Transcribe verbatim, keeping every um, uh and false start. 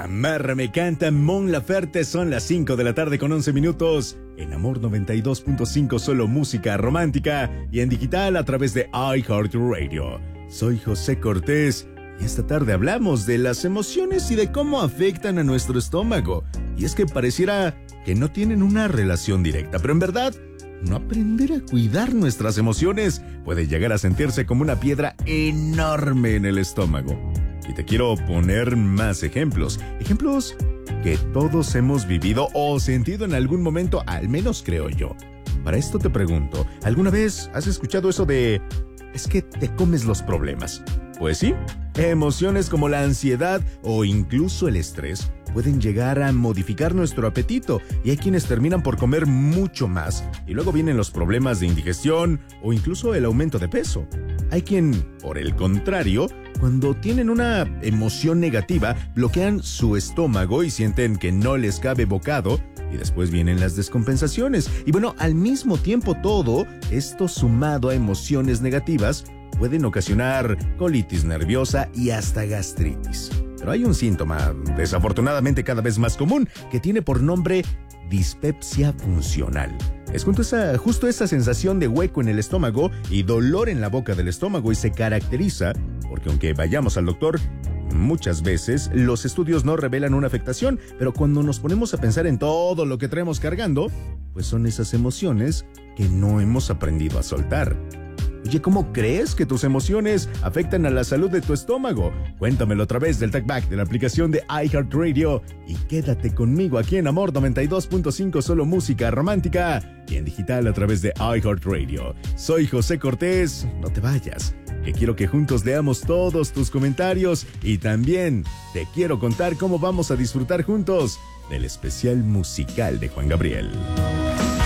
Amárrame canta Mon Laferte, son las cinco de la tarde con once minutos. En Amor noventa y dos punto cinco, solo música romántica y en digital a través de iHeartRadio. Soy José Cortés y esta tarde hablamos de las emociones y de cómo afectan a nuestro estómago. Y es que pareciera que no tienen una relación directa, pero en verdad, no aprender a cuidar nuestras emociones puede llegar a sentirse como una piedra enorme en el estómago. Y te quiero poner más ejemplos. Ejemplos que todos hemos vivido o sentido en algún momento, al menos creo yo. Para esto te pregunto, ¿alguna vez has escuchado eso de es que te comes los problemas? Pues sí, emociones como la ansiedad o incluso el estrés pueden llegar a modificar nuestro apetito y hay quienes terminan por comer mucho más y luego vienen los problemas de indigestión o incluso el aumento de peso. Hay quien, por el contrario, cuando tienen una emoción negativa, bloquean su estómago y sienten que no les cabe bocado y después vienen las descompensaciones. Y bueno, al mismo tiempo todo esto sumado a emociones negativas pueden ocasionar colitis nerviosa y hasta gastritis. Pero hay un síntoma, desafortunadamente cada vez más común, que tiene por nombre dispepsia funcional. Es justo esa, justo esa sensación de hueco en el estómago y dolor en la boca del estómago y se caracteriza porque aunque vayamos al doctor, muchas veces los estudios no revelan una afectación, pero cuando nos ponemos a pensar en todo lo que traemos cargando, pues son esas emociones que no hemos aprendido a soltar. Oye, ¿cómo crees que tus emociones afectan a la salud de tu estómago? Cuéntamelo a través del TalkBack de la aplicación de iHeartRadio y quédate conmigo aquí en Amor noventa y dos punto cinco, solo música romántica y en digital a través de iHeartRadio. Soy José Cortés, no te vayas, que quiero que juntos leamos todos tus comentarios y también te quiero contar cómo vamos a disfrutar juntos del especial musical de Juan Gabriel.